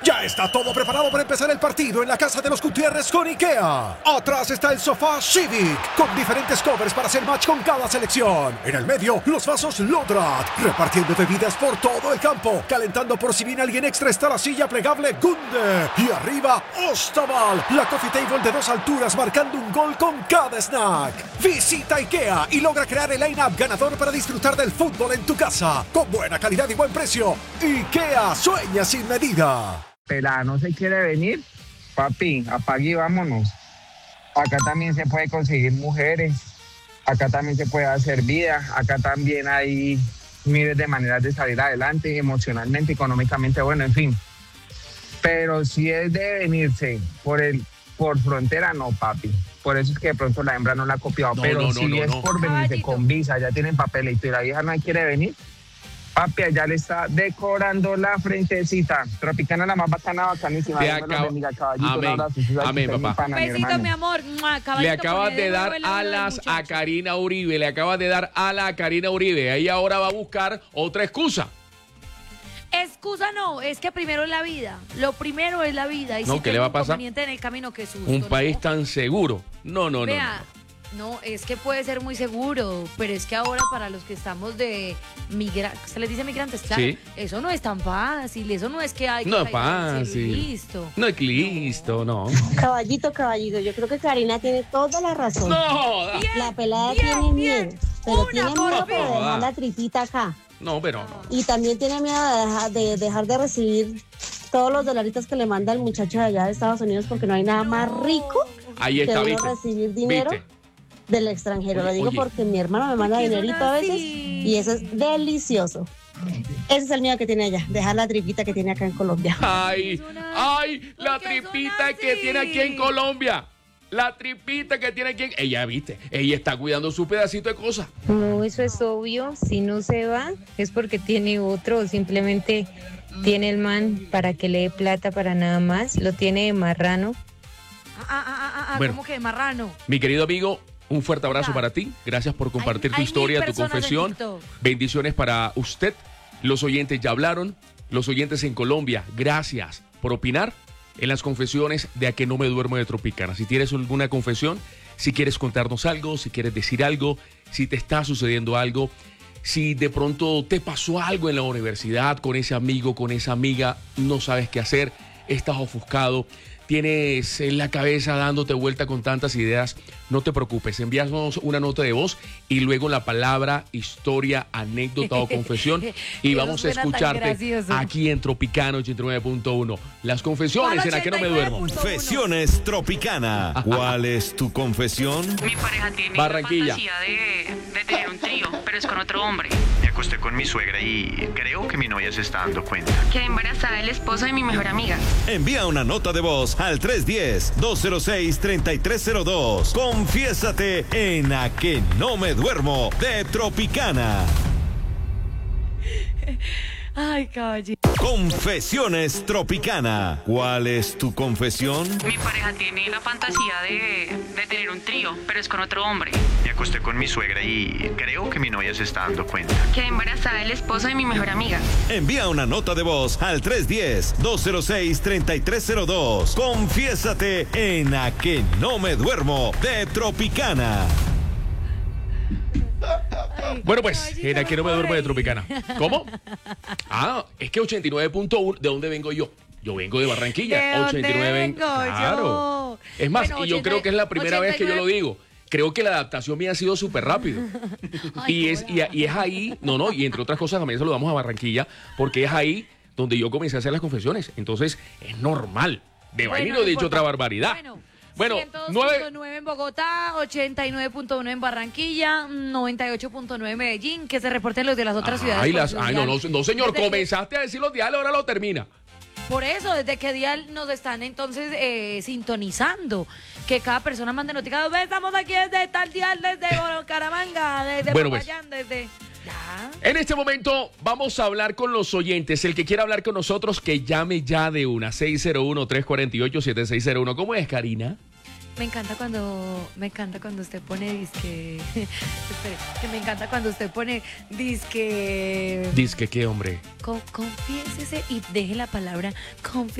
Ya está todo preparado para empezar el partido en la casa de los Gutiérrez con IKEA. Atrás está el sofá Civic, con diferentes covers para hacer match con cada selección. En el medio, los vasos Lodrat, repartiendo bebidas por todo el campo. Calentando por si viene alguien extra está la silla plegable Gunde. Y arriba, Ostaval, la coffee table de 2 alturas marcando un gol con cada snack. Visita IKEA y logra crear el line-up ganador para disfrutar del fútbol en tu casa. Con buena calidad y buen precio. IKEA, sueña sin medida. Pelada no se quiere venir, papi, apague y vámonos. Acá también se puede conseguir mujeres, acá también se puede hacer vida, acá también hay miles de maneras de salir adelante, emocionalmente, económicamente, bueno, en fin. Pero si es de venirse por frontera, no, papi. Por eso es que de pronto la hembra no la ha copiado. Pero si es por venirse con visa, ya tienen papelito y la vieja no quiere venir, papi, allá le está decorando la frentecita. Tropicana, la más bacanísima. Amén, papá. Besito, mi amor. Le acabas de dar alas a Karina Uribe. Le acabas de dar alas a Karina Uribe. Ella ahora va a buscar otra excusa. Excusa no, es que primero es la vida. Lo primero es la vida. Y no, si ¿qué le va a pasar? En el camino, qué susto, un país tan seguro. No. No, es que puede ser muy seguro, pero es que ahora para los que estamos de se les dice migrantes, claro, sí. Eso no es tan fácil, eso no es que hay que no es fácil. Listo. No es listo, no. Caballito, yo creo que Karina tiene toda la razón. No. La pelada tiene miedo, pero tiene miedo de dejar la tripita acá. No, pero no. Y también tiene miedo de dejar de recibir todos los dolaritos que le manda el muchacho de allá de Estados Unidos, porque no hay nada más rico ahí está, que uno recibir dinero del extranjero. Lo digo porque mi hermano me manda dinerito a veces y eso es delicioso. Ese es el miedo que tiene ella, dejar la tripita que tiene acá en Colombia. Ay, la tripita que tiene aquí en Colombia. La tripita que tiene aquí. Ella, viste, ella está cuidando su pedacito de cosas. No, eso es obvio. Si no se va, es porque tiene otro o simplemente tiene el man para que le dé plata para nada más. Lo tiene de marrano. Bueno, ¿cómo que de marrano? Mi querido amigo, un fuerte abrazo para ti. Gracias por compartir tu historia, tu confesión. Bendiciones para usted. Los oyentes ya hablaron. Los oyentes en Colombia, gracias por opinar en las confesiones de A Que No Me Duermo de Tropicana. Si tienes alguna confesión, si quieres contarnos algo, si quieres decir algo, si te está sucediendo algo, si de pronto te pasó algo en la universidad con ese amigo, con esa amiga, no sabes qué hacer, estás ofuscado, tienes en la cabeza dándote vuelta con tantas ideas, no te preocupes, envíanos una nota de voz y luego la palabra historia, anécdota o confesión y vamos a escucharte aquí en Tropicana 89.1. Las confesiones en A Que No Me Duermo. Confesiones Tropicana. ¿Cuál es tu confesión? Mi pareja tiene Barranquilla. la fantasía de tener un trío, pero es con otro hombre. Me acosté con mi suegra y creo que mi novia se está dando cuenta. Quedé embarazada del esposo de mi mejor amiga. Envía una nota de voz al 310-206-3302. Confiésate en A Que No Me Duermo de Tropicana. Ay, caballito. Confesiones Tropicana. ¿Cuál es tu confesión? Mi pareja tiene la fantasía de tener un trío, pero es con otro hombre. Me acosté con mi suegra y creo que mi novia se está dando cuenta. Quedé embarazada del esposo de mi mejor amiga. Envía una nota de voz al 310-206-3302. Confiésate en A Que No Me Duermo de Tropicana. Bueno, pues, en A Que No Me Duermo de Tropicana. ¿Cómo? Es que 89.1, ¿de dónde vengo yo? Yo vengo de Barranquilla. ¿De dónde 89 vengo claro. yo? Es más, Bueno, y yo creo que es la primera 89. vez que yo lo digo. Creo que la adaptación mía ha sido súper rápido. y es ahí, y entre otras cosas también saludamos a Barranquilla, porque es ahí donde yo comencé a hacer las confesiones. Entonces, es normal. De vaina no he dicho otra barbaridad. Bueno, 102.9 en Bogotá, 89.1 en Barranquilla, 98.9 en Medellín, que se reporten los de las otras ciudades. No, señor, comenzaste a decir los diales, ahora lo termina. Por eso, desde qué día nos están entonces sintonizando, que cada persona mande notificados, estamos aquí desde tal dial, desde Caramanga, desde Popayán, desde... Ya. En este momento vamos a hablar con los oyentes. El que quiera hablar con nosotros, que llame ya de una 601-348-7601. ¿Cómo es, Karina? Me encanta cuando usted pone disque. Espere, que me encanta cuando usted pone disque. ¿Disque qué, hombre? Confiésese y deje la palabra